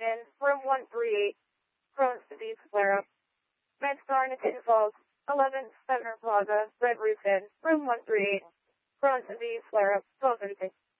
Inn, room 138, Crohn's disease flare-up. MedStar Nitin Falls, 11 Spencer Plaza, Red Roof Inn, room 138, Crohn's disease flare-up, 12:36.